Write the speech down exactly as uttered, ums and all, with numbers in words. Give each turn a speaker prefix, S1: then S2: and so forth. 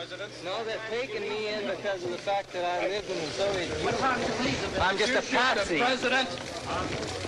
S1: President.
S2: No, they're taking me in because of the fact that I lived in the Soviet Union.
S1: What time do you leave?
S2: I'm just a patsy.
S1: President.